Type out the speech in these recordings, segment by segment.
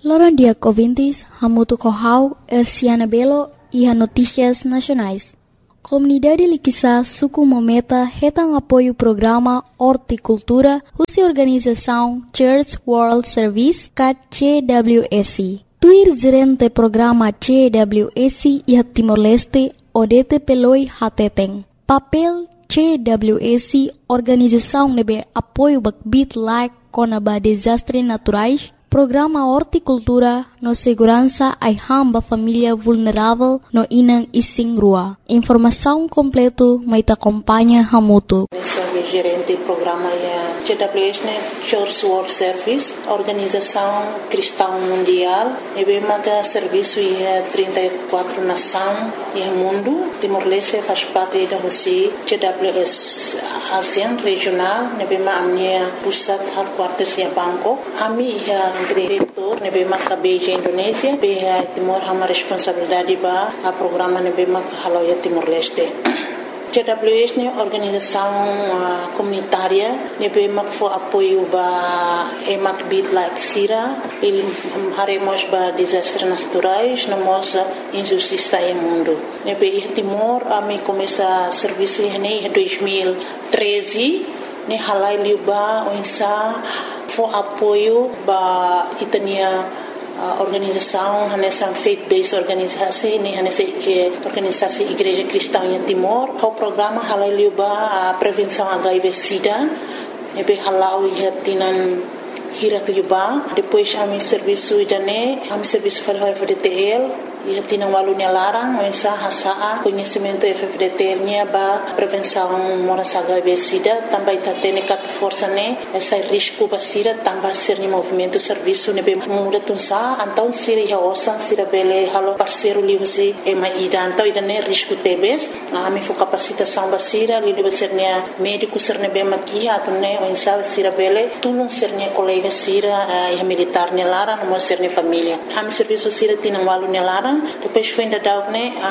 Loron dia ouvintes, Hamutu Kohau, Elciana Belo e a Notícias Nacionais. Comunidade Liquissa Suku Mometa retang apoio programa Horticultura, Husi Organização Church World Service, CWSC. Tuir gerente programa CWSC e Timor-Leste, Odete Peloi Hateteng. Papel CWSC, organização nebe apoio bakbit like konaba desastre naturais, programa Horticultura no segurança ai hamba família vulnerável no inang ising rua. Informação completo mai ta acompanha Hamutu. Gerente programa é CWS, Church World Service, Organização Cristã Mundial, e bem maga serviço é 34 nações e mundo. Timor-Leste faz parte da Rússia, CWS ASEAN regional, e bem maga minha pusat headquarters é Bangkok. Ami é diretor, e bem maga Beijing Indonésia, bem Timor hama responsabilidade ba a programa e bem maga halau é Timor-Leste. CWS é organização comunitária, nebe for apoio ba emak bit like sira, ele haremos ba desastres naturais, namos injustiça em mundo. Nebe Timor ami começa serviço em 2013, ne halai liba onsa for apoio ba itania organização nessa faith-based organização nessa organização Igreja Cristã em Timor. O programa halal a prevenção HIV/SIDA, nebe halal ia tinan hirat liba. Depois ami serviço idane, ami serviço FDTL. Ia tinang walunya larang, mensa hasaa conhecimento FFDT nya ba prevenção moras HIV/SIDA, também tatene kat força ne essa risco basira também ser ni movimento serviço ne be muda tunsa então sira ya osan sira bele halo parceiro liusi e maida então idane risco tebes ami fo capacitação basira li deve ser ne médico ser ne be maki atune mensa sira bele tulung ser ne colega sira e militar ne larang mo ser ne família ami serviço sira tinang walunya larang. Depois foi ainda dar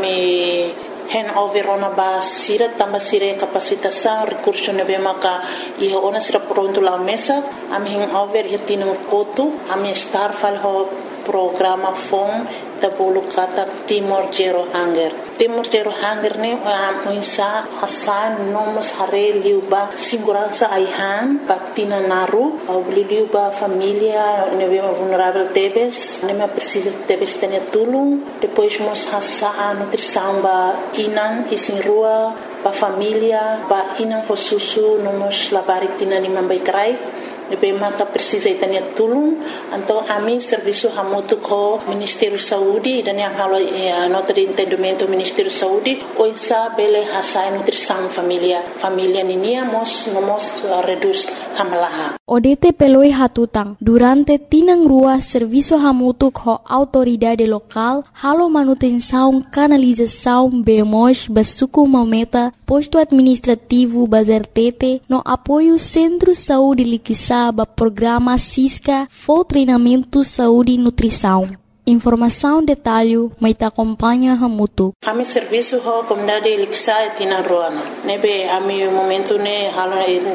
ami handover ona ba sira tamba sira capacitação recurso nebe maka e ona sira pronto lá mesa ami handover hitino koto ami star fal ho programa fon da bolu kata Timor Zero Hunger. Timor Zero Hunger ne muinsa hasan nomos hare liuba segurança aihan patina naru au liuba família nebe vulnerável tebes nema precisa tebes tene tulung depois mos hasa nutrição ba inan isin rua ba família ba inan fo susu nomos labarik tina ni mambai krai nebe maka precisa itania tulung então ami serviço hamutu ko Ministério Saúde dan yang halo nota de entendimento Ministério Saúde o insa bele hasa nutrição família ninia mos reduz hamalaha. Odete peloi hatutang durante tinang rua serviço hamutu ko autoridade local halo manutenção canalização bemos basuku mometa posto administrativo bazertete no apoio Centro Saúde Liquissa ba programa SISCA for treinamento saúde e nutrição. Informação detalhe mai ta acompanha Hamutu. Ami serviço ho comunidade Liquissa tina roana. Nebe ami momento ne halo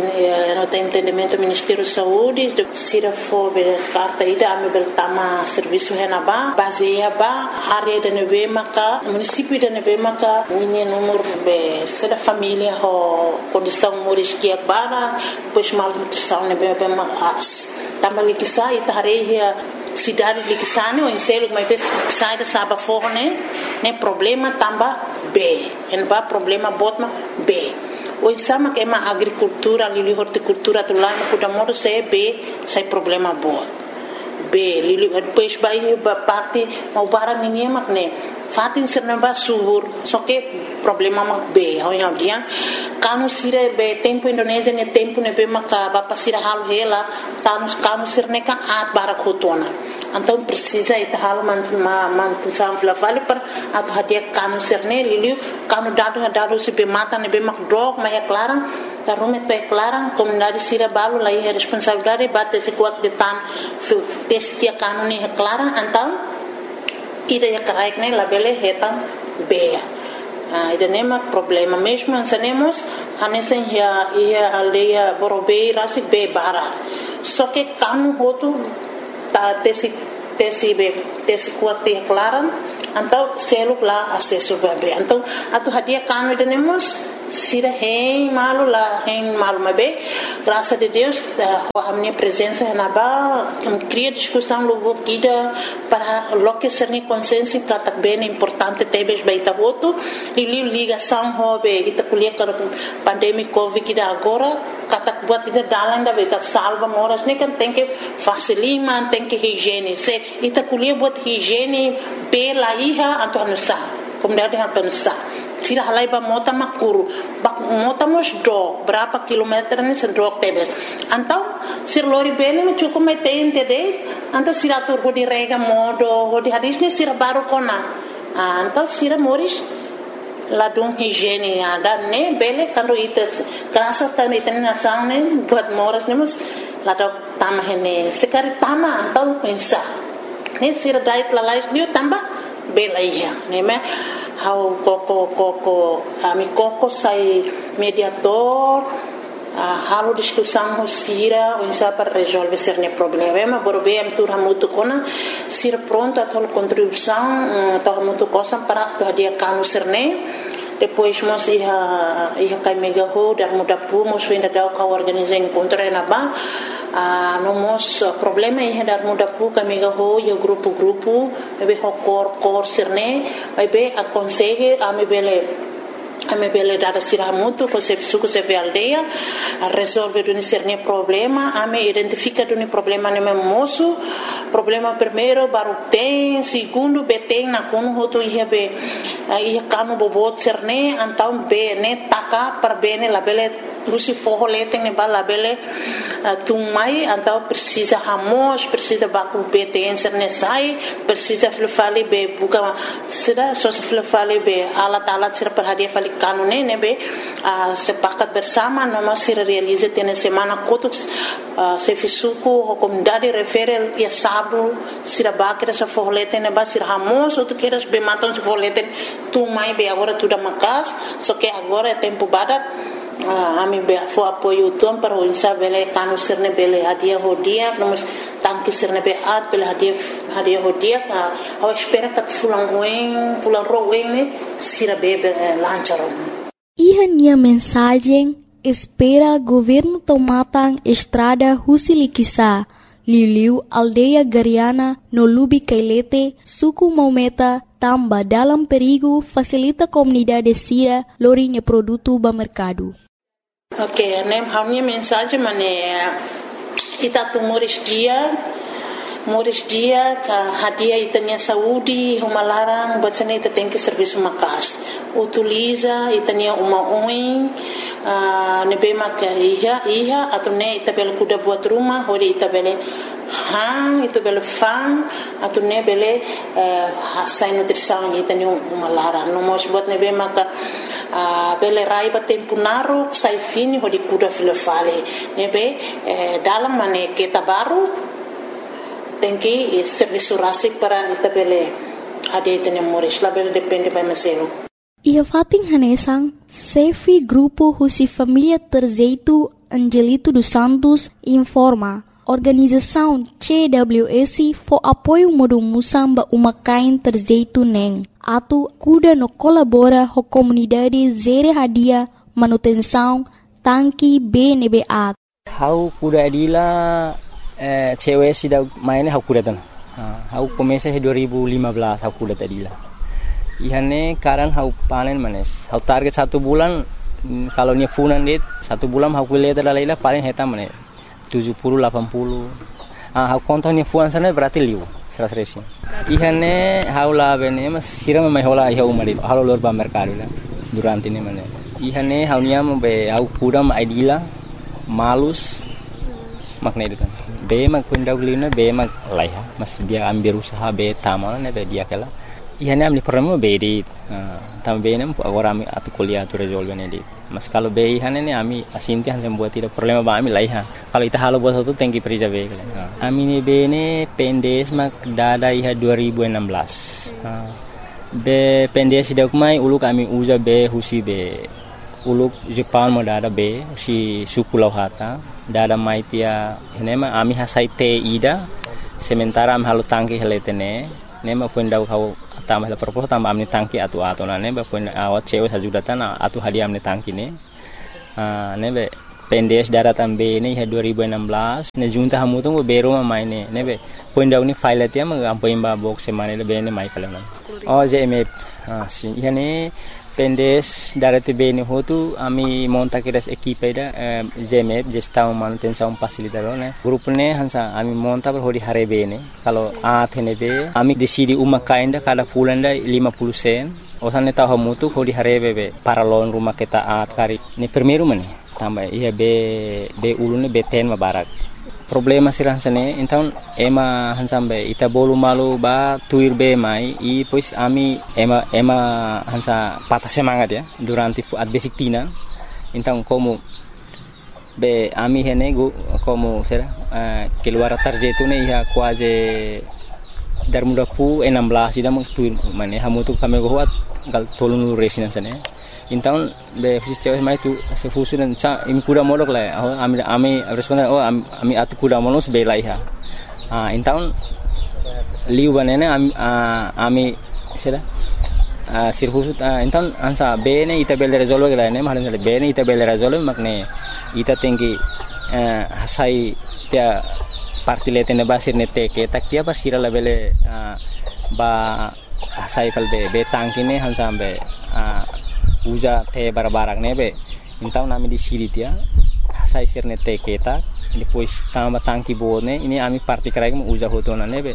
no entendimento Ministério Saúde sira fo be carta ida ami beltama serviço henaba baseia ba área de nebe maka município de nebe maka ninha número be sira família ho condição moris que bara pois mal nutrição nebe be mas tamba Liquissa ita hareia cidade de Liquissane, o enselo que mais sai da saba forne, né problema tamba B, en ba problema botma B. O insama que é uma agricultura, ali horticultura do lá no Kudamoro se B, sai problema bot. B, ali depois vai parte, o bara ninguém né. Fatin serba subur, só que problema mak B, hoje em dia, kanu sira be tempo Indonésia ne tempo ne be maka ba pasira halu hela, kanu sirne kan at bara kotona. Então precisa ita halu mantunsam flavali per atau hadia kanu sirne liliu kanu dado se be mata ne be mak drog ma é clara. Tarume to é clara, comunidade sira balu lá é responsabilidade bate se kuat de tan testia kanu ne é clara, então ida ya karaik ne labele hetan bea ida nema problema mesmo ansanemos hanesen ya aldeia borobei rasi be bara só que kanu hotu ta tesi tesi kuat te klaran então selo lá acesso bebê então atu hadia kanu denemos sira hein malu mabe graças a Deus a minha presença na ba cria discussão logo guida para lo que ser ni consciência que tá bem importante tebes baita voto e ligação hobe ita kuliah para pandemia covid que agora kata buat ida dalan da beta salva moras ne kan tem que facilima tem que higiene se ita kuliah buat higiene pela iha atau nusa como deve atau nusa sira halai ba mota makuru ba mota mos do berapa kilometer ni sedok tebes antau sir lori bene me cukup metein tede antau sira tur di rega modo di hadis ni sira baru kona antau sira moris ladung higiene ada ne bele kando ites kerasa kan iten nasang ne buat moras ne mus ladok tamah ne sekali tama antau pensa ne sira dait lalais ni tambah bela iya ne me how koko ami koko sai mediator halo discussão sira o insa para resolver cerne problema borbe am tur hamutu kona sira pronto a tol contribuição to hamutu cosa para to dia kanu cerne depois mos ia kai mega ho dar muda pu mos ainda dau ka organizar encontro na ba nomos problema ia dar muda pu ka mega ho yo grupo be ho cor cerne be aconselhe a me bele dada sira muito você suco se vê aldeia resolve do cerne problema a me identifica do problema no meu moço problema primeiro baru tem segundo beteng na kono hoto ia be ia kanu bobot cerne então be ne taka per bene la bele lusi forro leteng ne bala bele tumai então precisa hamos precisa baku beteng cerne sai precisa fale be buka sida so fale be alat sira per hadia fale kanu ne be sepakat bersama noma sira realize tene semana kotus se fisuku comunidade refere ia sabu sira bakira sa forro leteng ne ba sira hamos ou tu queres be matam se forro leteng tumai be agora tudo makas só que agora é tempo badak ami be fo apoio tom para o insa bele kanu sirne bele hadia hodia nomos tanki sirne be at bele hadia hodia a espera que fulan roen ne sira bebe lancharo Ihania mensagem espera governo tomatan estrada Husilikisa Liu aldeia Gariana no Lubi Kailete suku Maumeta tamba dalam perigo facilita comunidade sira lorinha produto ba mercado. Ok, nem a minha mensagem mané itatu moris dia ka hadia itanya saúde uma larang buat sana ita tem que serviço makas utiliza itanya uma oin nebe maka iha atau ne ita bel kuda buat rumah hori ita bele itu bele fan atau ne bele hasai nutrição itanya uma larang no mos buat nebe maka bele rai ba tempo naro sai fini hori kuda filofale nebe dalam mane kita baru tem que serviço rásico para itabele ade tene moris label depende by maselo ia fating hanesang sefi grupo husi família terzeito Angelito dos Santos informa organização CWS for apoio modo musamba uma kain terzeito neng atu kuda no colabora ho comunidade zere hadia manutenção tanki BNBA how kuda adila cewek sudah mainnya aku datang. Aku komesa 2015 aku datang dila. Ihane karan aku panen manes. Aku target 1 bulan kalau nya funan dit 1 bulan aku lihat adalah paling heta manes 70 80. Aku kontonnya fuan sana berarti liu 100. Ihane haula bene mas siram mai hola iha umari. Halo lor ba mercado la durante ini manes. Ihane haunya be aku kuda ma idila malus makna itu kan be mak pendahulunya be mak laiha mas dia ambil usaha be tamal ne be dia kala ihane amli problema be di tambe ne agora ami atu kuliah tu resolve ne di mas kalau be ihane ne ami asinti han buat tidak problema ba ami laiha kalau ita halo buat satu tengki perija be kala ami ne be ne pendes mak dada iha 2016 be pendes dak mai ulu kami uza be husi be uluk Jepang mo dada be si suku lauhata dada maitia henema ami hasai te ida sementara am halu tangki heletene nema pun dau kau tambah la propos tambah amni tangki atu na neba pun awat cewe sajudatan atu hadiah amni tangki ne nebe pendes daratan B ini 2016 ne junta hamu tu bero maine nebe pun dau ni file tia mengampo imba box semane le bene mai kalam JMF si yani pendes darati B ni hotu ami monta kiras equipe da JMF gestão manutenção facilitador ne grupo ne hansa ami monta per hodi hare B ne kalau athene be ami decidi uma kainda kada pulanda 50 sen osan ne tahu mutu hodi hare be para loan rumah kita kari ni primeiro mane tambah iya be ulune B10 mabarak problema sirah sane então ema hansambe ita bolu malu ba tuir be mai e pois ami ema hansa patah semangat ya durante at basic tina então como be ami hene como será keluar tarjetu ne ia quase dar muda pu 16 ida meng tuir mane hamu tu kami goat gal tolunu resina sane então be fisiceu mai tu se fusu dan cha imi kuda molok la ami responda ami atu kuda molos be laiha então liu banene ami sera sirfusu então ansa bene ita bel resolve la ne mahalan bene ita bel resolve makne ita tinggi hasai tia partilete ne basir ne teke tak tia basira la bele ba hasai kal be tangkine hansambe uja te barbarak nebe então nami di siri tia sai sirne te keta depois tamba tangki bone ini ami parti karai mo uja hotona nebe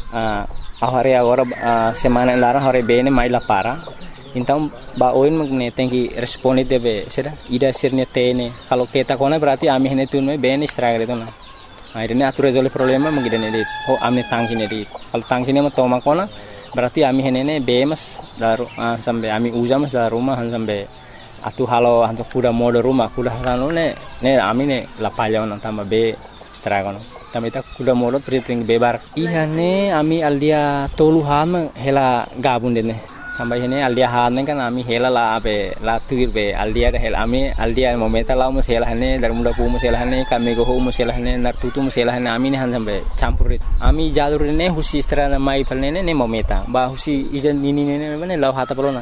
ahare agora semana lara hore bene mai la para então ba oin magne tenki responde debe sera ida sirne tene kalau keta kona berarti ami hene tunme bene stragre tona akhirnya atur resolve problema mengidene dit ami tangki ne dit kalau tangki ne mo toma kona berarti ami henene bemas daru sampai ami uja mas dalam rumah sampai atu halo hantu kuda mode rumah kuda halo ne ami ne lapaya on tambah be stragon tambah ita kuda mode priting bebar iya ne ami aldia toluhan hela gabun dene tambah hene aldia han kan ami hela la be la tuir be aldia hel ami aldia momenta la mo hela hene dar muda pu mo hela hene kami go mo hela hene nar tutu mo hela hene ami ne han sampai campurit ami jalur ne husi strana mai palne ne momenta ba husi ijan nini ne ne law hata pelona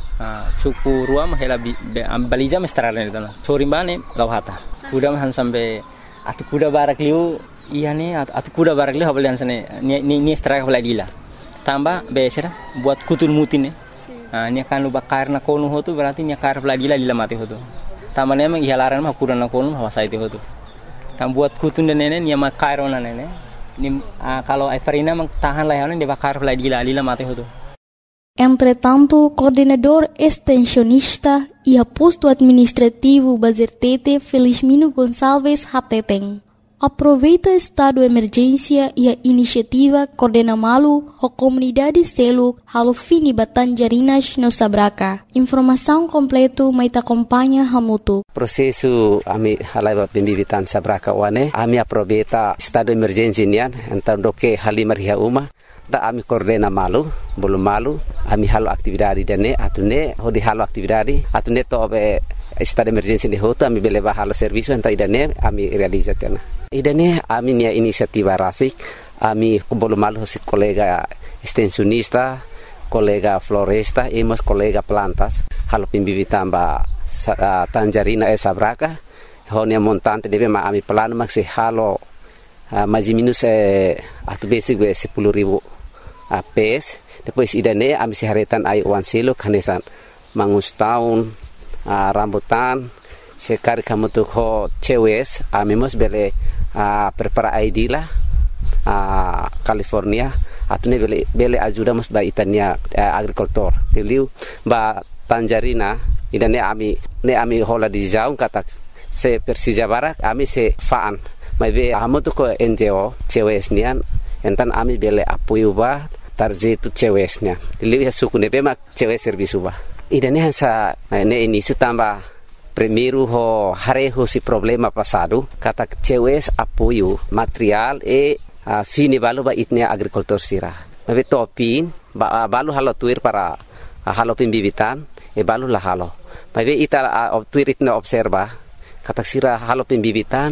suku ruam hela baliza mestrana ne tana chorimane law hata kuda han sampai atu kuda barak liu iya ne atu kuda barak liu habalian sane ni straka baladila tambah besera buat kutul mutin ni akan lu bakar na konu hotu berarti ni akar lagi lila mati hotu tamane emang ihalaran mah kurang na konu hawa saiti hotu tam buat kutun dan nene ni makar ona nene ni kalau Everina mang tahan lah dia bakar lagi lila mati hotu. Entretanto, coordenador extensionista e posto administrativo Bazertete Felizmino Gonçalves Hateteng aproveita estado de emergência e a iniciativa Coordena Malu a comunidade selo halo fini Batanjarinas no Sabraca. Informação completo mai te acompanha hamutu. Prosesu ami halai pembibitan Sabraca wane ami aproveita estado de emergência nian então doke halimar hia uma da ami Coordena Malu belum malu ami halo aktividade dene atune hodi halo aktividade atune to be estado de emergência de hoto ami beleva halo serviço então idane ami realizatena. Idane ami nia inisiativa rasik ami belum malu si kolega extensionista kolega floresta e mas kolega plantas halo pembibitan ba Tanjarina Sabraca honia montante deve ma ami plano maxi halo mais minus atu basic 10,000 PS depois idane ami seharetan ai wan selo kanesan mangus tahun rambutan sekali kamu tuh ho cewes ami mos bele prepara ID lah California atune bele ajuda mos ba itania agricultor teliu ba Tanjarina idane ami hola di jaung kata se Persija Barak ami se faan mai be amu tuh ko NGO cewes nian entan ami bele apoio ba tarjetu cewesnya teliu ya suku ne be mak cewes servisu ba idane hansa ne ini setambah primeiro ho hareho si problema passado kata cewes apoio material e fini balu ba itnia agricultor sira mabe topin ba balu halo tuir para halo pembibitan e balu la halo mabe ita tuir itna observa kata sira halo pembibitan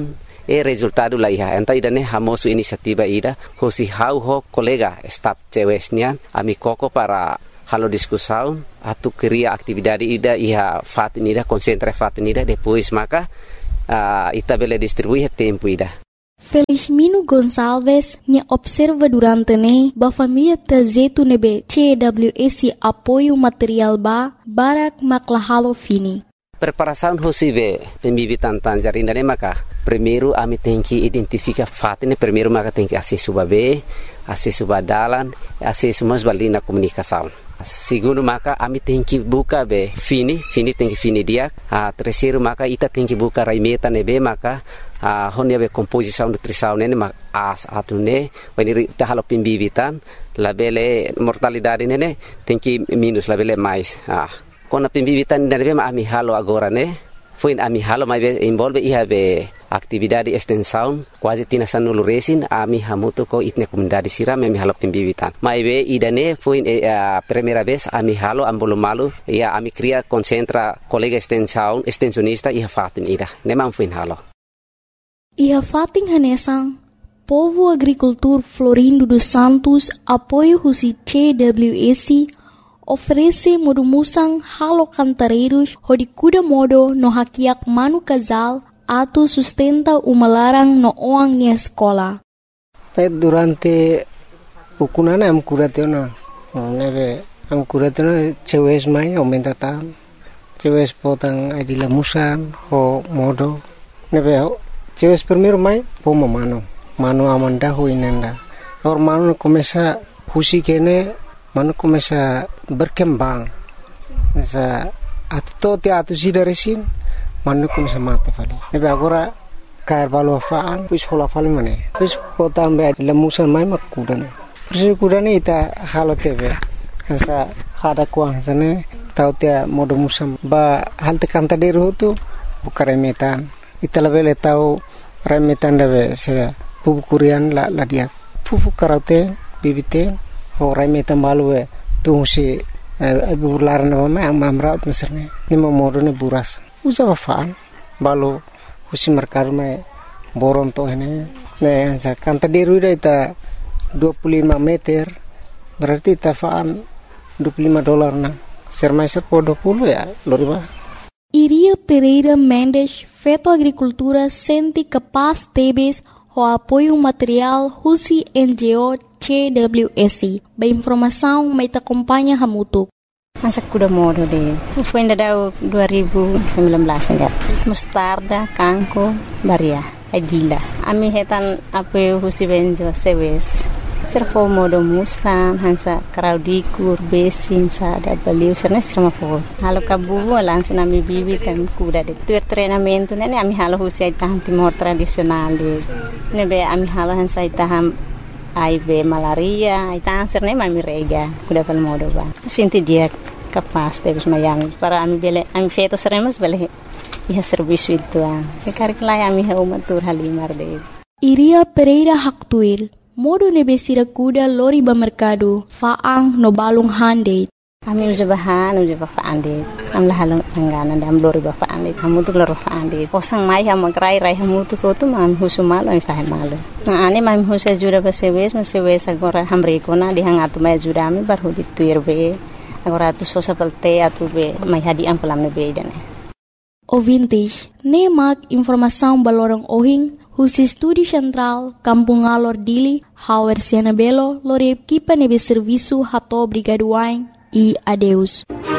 resultado la iha enta idane hamosu inisiativa ida hosi hau ho kolega staf cewesnya ami koko para halo discussão atu cria atividade ida iha fatin ida concentra fatin ida depois maka ita bele distribuir tempo ida. Felizmino Gonçalves nya observa durante ne ba família tazetu nebe CWS apoio material barak maklahalo fini. Preparação hosive pembibitan tanjar indane maka primeiro ami tem que identificar fatin primeiro maka tem que acesso babe acesso badalan acesso mas balina comunicação. Segundo maka ami tem que buka be fini tem que fini dia. Terceiro maka ita tem que buka raimeta nebe maka honya be composição nutrição nene mak atune when ita halo pembibitan labele mortalidade nene tem que minus labele mais. Kona pembibitan nene be ami halo agora ne foi ami halo mai be involve iha be atividade extensão quase tina sanulu resin ami hamuto ko itne comunidade siram ami halo pembibitan mai be idane foi primeira vez ami halo ambolo malu ia ami cria concentra colega extensionista iha fatin ida nemam foi halo iha fatin hanesang Povo Agricultor Florindo dos Santos apoio husi CWS oferece modumusang halo cantareiros hodi kuda modo no hakiak manu casal atau sustenta umalarang no oang ni escola. Durante pukunana am kuratena neve am kuratena cewes mai aumenta tan cewes potang adila musan ho modo neve cewes primero mai pomo mano amanda ho inanda or mano começa husi kene mano começa berkembang sa atto te atu sidaresin mano começa mata fali nebe agora cair valo faan pis hola fali mane pis potan be lemusan mai makudane persi kudane ita halo tebe sa hada kuang sane tau te modo musam ba halte kanta deru tu bukare metan ita lebele tau remetan debe se pupu kurian la dia pupu karate bibite Horai metan balu tung si burlaran nama yang mamrat meserne ni momodo ne buras usa wafaan balu husi merkar me boron to ini ne ansa kanta deru ita 25 meter berarti tafaan $25 na sermaiser po 20 ya loriba. Iria Pereira Mendes Feto Agricultura senti capaz tebes o apoio material husi NGO CWS. Ba informação mai ta acompanha hamutuk. Masa kuda modo de. Foi ainda dau 2019 enggak. Mustarda, kangko, baria, adila. Ami hetan apoio husi benjo sewes. Servo modo musan hansa kraudikur besin sada baliu serna strama po. Halo kabu langsung ami bibi kan kuda de. Tuer treinamento nene ami halo husi taham timor tradisional de. Nebe ami halo hansa taham aibe malaria, itang serne mami rega kuda pal modo ba. Sinti dia capaz de mayami para ami bele ami feto seremos bele iha serviço itu sekarang lai ami ha umatur halimar de. Iria Pereira Haktuir modo nebesira kuda lori ba mercado faang no balung hande. Ami uja faande. Am lahalong angganan dam lori ba faande. Kamu tu lor faande. Posang mai ha magrai rai hamu tu ko tu mam husumal ai fahe malu. Na ani mam husa jura ba sewes agora hamre ko na dihangatu mai jura ami bar hudi tuir be. Agora tu sosa pelte atu be mai hadi am pelam be dane. Ouvintes, nemak informação balorong ohing Husi Studi Central, Kampung Alor Dili, Hauer Siana Belo, Lore Equipa Nebe Serviço Hato Brigaduain e adeus.